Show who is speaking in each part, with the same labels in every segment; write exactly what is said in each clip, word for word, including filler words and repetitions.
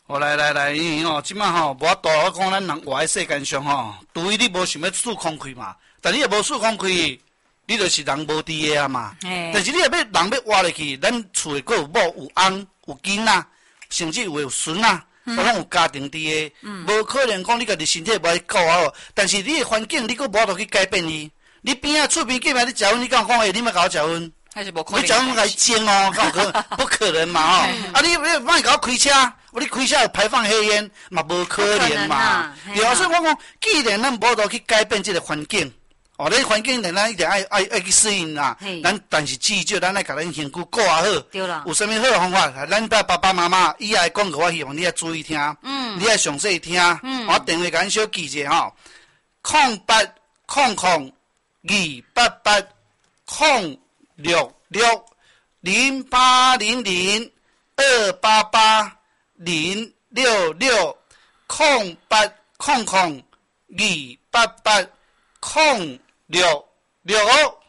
Speaker 1: 哦，来来来，因为吼，即摆吼，无法度我讲咱人活在世间上吼，除非你无想要数空气嘛，但你若无数空气，你就是人无伫个啊嘛。但是你若要人要活入去，咱厝里佫有某有翁有囡仔，甚至有有孙仔。我拢有家庭伫个，无可能讲你家己身体无爱顾好，但是你的环境你佫无法度去改变伊。你边仔厝边隔壁你食薰，你敢讲诶？你莫甲我食薰？
Speaker 2: 还是无可能？
Speaker 1: 你食薰来煎哦，敢有可能？不可能嘛吼！啊，你你莫甲我开车，你开车有排放黑烟，嘛无可能嘛。对啊，所以我讲，既然咱无法度去改变即个环境，哦，咱环境咱一定爱爱爱去适应啦。咱但是至少咱爱甲咱身躯顾啊好。
Speaker 2: 对啦。
Speaker 1: 有啥物好的方法？咱爸爸妈妈以后讲个，我希望你要注意听。嗯。你要详细听。嗯。我电话甲恁小记者吼，空八空空二八八空六六零八零零二八八零六六空八空空二八八空六六。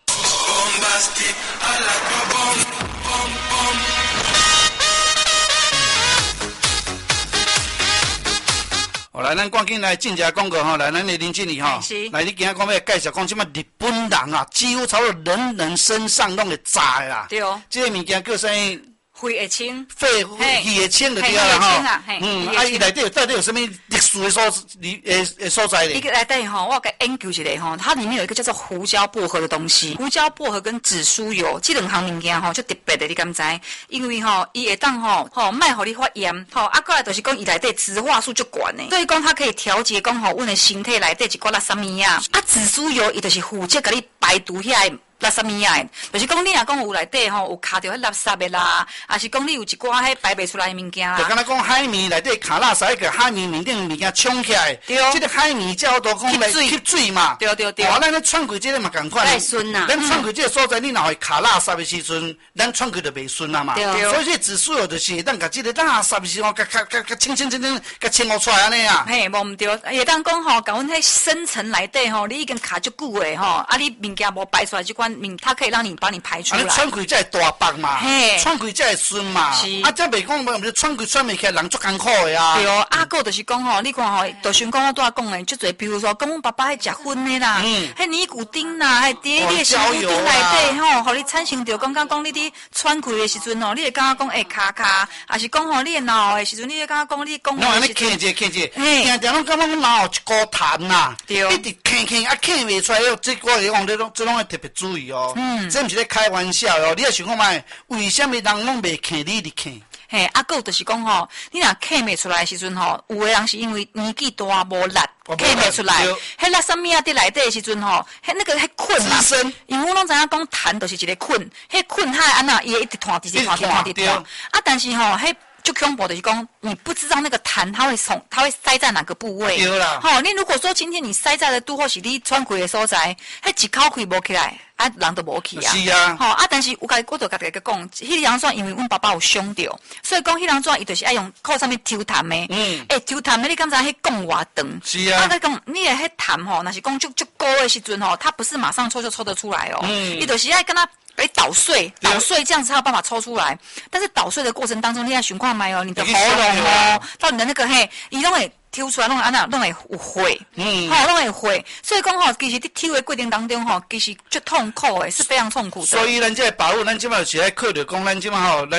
Speaker 1: 好，来，咱赶紧来进一下广告吼，来，咱的林经理吼，来，你今仔讲要介绍讲，即摆日本人啊，几乎差不多人人身上拢会炸啦。对哦。这个物件叫啥？
Speaker 2: 肺会清，
Speaker 1: 肺气会清就对啦吼。嗯，啊，伊内底有到底有什么历史的所里诶诶所在咧？
Speaker 2: 一个内底吼，我给研究一下吼，它里面有一个叫做胡椒薄荷的东西。胡椒薄荷跟紫苏油这两项物件吼，就特别的，你敢知？因为吼，伊会当吼吼，卖互你发炎，吼啊，过来就是讲伊内底植化素足悬的，所以讲它可以调节讲吼，阮的身体内底一寡垃圾物啊。啊，紫苏油伊就是负责甲你排毒遐个。垃圾物啊，就是讲你若讲有内底吼有卡着迄垃圾的啦，还是讲你有一寡迄排袂出来的物件啦。
Speaker 1: 就敢若讲海绵内底卡垃圾，个海绵面顶物件冲起来，对哦。这个海绵才好多讲来吸水嘛。对对对。哇，咱咧喘气这个嘛共款。
Speaker 2: 会顺呐。
Speaker 1: 咱喘气这个所在，你若会卡垃圾的时阵，咱喘气就袂顺啊嘛。对。所以这紫苏油就是当甲这个垃圾的时候，甲甲甲甲清清清清，甲清污出来安尼啊。
Speaker 2: 嘿，无毋对，会当讲吼，甲阮迄深层内底吼，你已经卡足久诶吼，啊，你物件无排出来，这款物它可以让你。把你排出来，
Speaker 1: 啊！喘气才会大腹嘛，喘气才会顺嘛，是啊，才袂讲无喘气喘袂起来，人足艰苦的啊。
Speaker 2: 对哦，啊，个就是讲吼，你看吼，就像讲我拄仔讲的，足侪，比如说讲阮爸爸迄食薰的啦，迄尼古丁啦，迄伫你的身躯顶内底吼，互你产生着感觉讲你伫喘气的时阵吼，你会感觉讲会卡卡，还是讲吼你脑的时阵，你会感觉讲你讲话的时阵，
Speaker 1: 吭者吭者，定定拢感觉阮脑一股痰呐，一直吭吭啊吭袂出来，这我是讲这种这种要特别注意哦。嗯。这毋是咧开玩笑哦，你要想看卖，为什么人拢袂嗑你伫嗑？
Speaker 2: 嘿，啊，个就是讲吼，你若嗑袂出来的时阵吼，有的人是因为年纪大无力，嗑袂出来。迄垃圾物啊伫内底的时阵吼，迄那个迄困嘛，因为我拢知影讲痰就是一个困，迄困海安那伊会一直拖，一直拖，一直拖，一直拖。啊，但是吼，迄就恐怖的是讲，你不知道那个痰它会从它会塞在哪个部位。
Speaker 1: 对啦。
Speaker 2: 好，你如果说今天你塞在了肚或是你喘气的所在，迄一口气无起来。啊，人都无去啊！
Speaker 1: 是啊，
Speaker 2: 吼啊！但是有甲我就甲大家讲，迄人怎因为阮爸爸有伤着，所以讲迄人怎伊就是爱用靠上面抽痰的。嗯。诶，抽痰的你刚才迄讲偌长？
Speaker 1: 是啊。
Speaker 2: 啊，讲你的迄痰吼，若是讲足足高的时阵吼，它不是马上抽就抽得出来哦。嗯。伊就是爱跟他诶捣碎，捣碎这样子才有办法抽出来。但是捣碎的过程当中，你要循环麦哦，你的喉咙哦，到你的那个嘿，伊拢会。抽出来拢安那拢会有血，嗯，吼拢会血，所以讲吼，其实伫抽的过程当中吼，其实足痛苦的，是非常痛苦的。
Speaker 1: 所以咱这个保护，咱即摆是爱靠着讲，咱即摆吼。